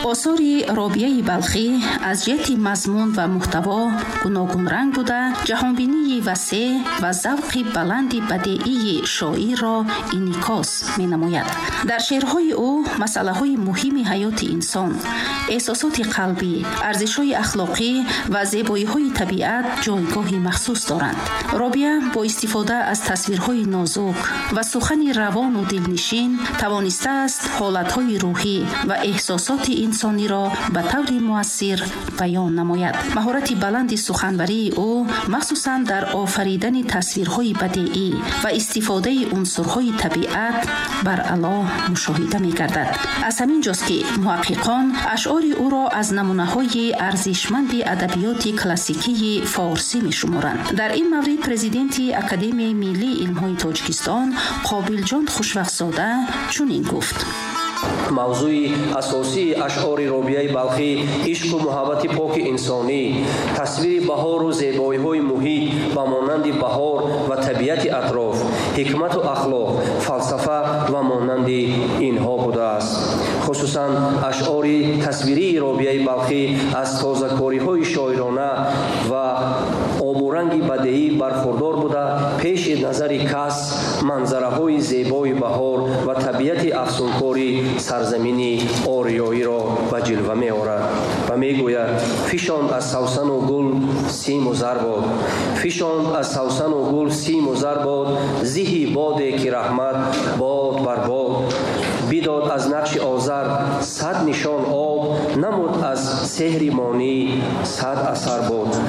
آثار رابعه بلخی از جهت مضمون و محتوا گوناگون رنگ بوده، جهانبینی وسیع و ذوق بلند بدیعی شاعر را انعکاس می‌نماید. در شعرهای او مسائل مهم حیات انسان، احساسات قلبی، ارزش‌های اخلاقی و زیبایی‌های طبیعت جایگاهی مخصوص دارند. رابعه با استفاده از تصویرهای نازک و سخن روان و دلنشین توانسته است حالت‌های روحی و احساسات انسانی را به طور مؤثر بیان نماید. مهارت بلند سخنوری او مخصوصاً در آفریدن تصویرهای بدیعی و استفاده عنصرهای طبیعت بر اعلی مشاهده می‌گردد. از همین جاست که محققان اشعار او را از نمونه‌های ارزشمند ادبیات کلاسیکی فارسی می‌شمارند. در این مورد پرزیدنت اکادمی ملی علم‌های تاجیکستان قابلجان خوشوقت‌زاده چنین گفت: موضوع اساسی اشعار رابعه بلخی عشق و محبت پاک انسانی، تصویر بهار و زیبایی‌های محیط با مانند بهار و طبیعت اطراف، حکمت و اخلاق، فلسفه و مانند اینها بوده است. خصوصا اشعار تصویری رابعه بلخی از تازه‌کاری‌های شاعرانه و آب و رنگ بدیعی برخوردار بوده، پیش نظر کس منظره‌های زیبای بهار و طبیعت افسونکاری سرزمینی آریایی را به جلوه می‌آورد و می‌گوید: فشان از سوسن و گل سیم و زر باد، فشان از سوسن و گل سیم و زر باد، زهی باده که رحمت باد بر باد، بیداد از نقش آذر صد نشان آب، نمود از سحر مانی صد اثر بود.